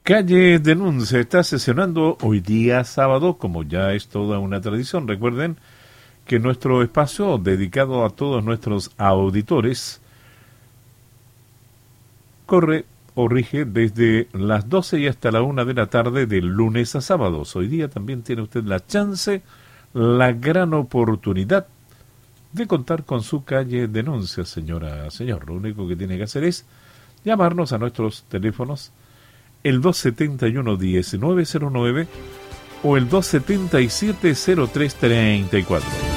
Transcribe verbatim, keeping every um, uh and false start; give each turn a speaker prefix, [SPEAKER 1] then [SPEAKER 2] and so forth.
[SPEAKER 1] Calle Denuncia está sesionando hoy día sábado, como ya es toda una tradición. Recuerden que nuestro espacio dedicado a todos nuestros auditores corre o rige desde las doce y hasta la una de la tarde de lunes a sábados. Hoy día también tiene usted la chance, la gran oportunidad de contar con su Calle Denuncia, señora, señor. Lo único que tiene que hacer es llamarnos a nuestros teléfonos, el dos setenta y uno, diecinueve cero nueve o el dos setenta y siete, cero tres treinta y cuatro.